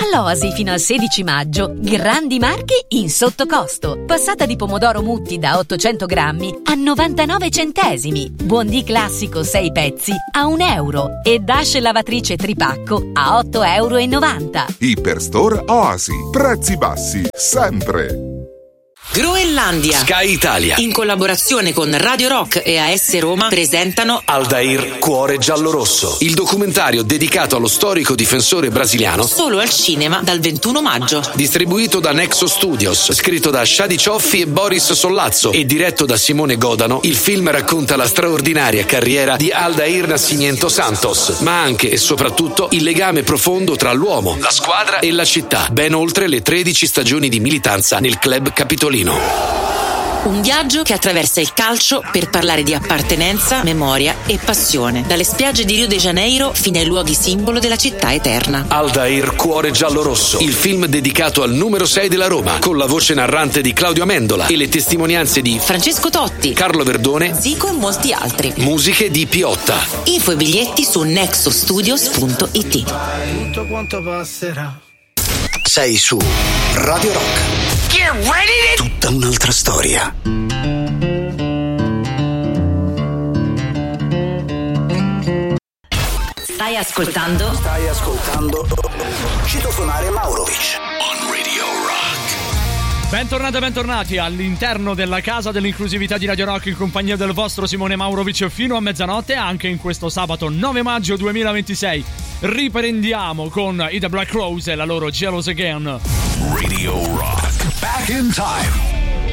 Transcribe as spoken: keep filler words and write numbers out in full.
Dall'Oasi fino al sedici maggio, grandi marchi in sottocosto. Passata di pomodoro Mutti da ottocento grammi a novantanove centesimi. Buondì classico sei pezzi a un euro. E Dash lavatrice tripacco a otto euro e novanta. Iperstore Oasi. Prezzi bassi, sempre. Groenlandia, Sky Italia, in collaborazione con Radio Rock e A S Roma, presentano Aldair Cuore Giallorosso, il documentario dedicato allo storico difensore brasiliano, solo al cinema dal ventuno maggio. Distribuito da Nexo Studios, scritto da Shadi Cioffi e Boris Sollazzo e diretto da Simone Godano. Il film racconta la straordinaria carriera di Aldair Nascimento Santos, ma anche e soprattutto il legame profondo tra l'uomo, la squadra e la città, ben oltre le tredici stagioni di militanza nel club capitolino. Un viaggio che attraversa il calcio per parlare di appartenenza, memoria e passione, dalle spiagge di Rio de Janeiro fino ai luoghi simbolo della città eterna. Aldair Cuore Giallorosso, il film dedicato al numero sei della Roma, con la voce narrante di Claudio Amendola e le testimonianze di Francesco Totti, Carlo Verdone, Zico e molti altri. Musiche di Piotta. Info e biglietti su nexostudios punto it. Tutto quanto passerà. Sei su Radio Rock. Get ready to... Tutta un'altra storia. Stai ascoltando? Stai ascoltando Citofonare Maurovic on Radio Rock. Bentornate e bentornati all'interno della casa dell'inclusività di Radio Rock in compagnia del vostro Simone Maurovic fino a mezzanotte, anche in questo sabato nove maggio duemilaventisei. Riprendiamo con i The Black Rose e la loro Jealous Again. Radio Rock. Back in time.